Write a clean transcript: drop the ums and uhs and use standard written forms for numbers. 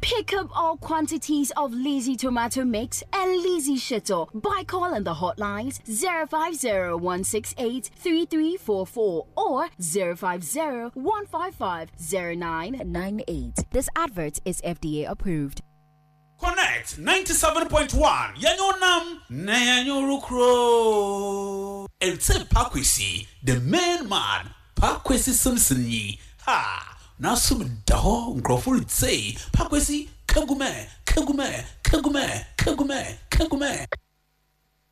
Pick up all quantities of Lizzy tomato mix and Lizzy shito by calling the hotlines 050-168-3344 or 050-155-0998. This advert is FDA approved. Connect 97.1 Yanyo Nam Nayanyo Rukro. It's a Pakwisi, the main man, Pakwisi Simpson ye. Ha! Now some daho groful say Pakwisi Kagume.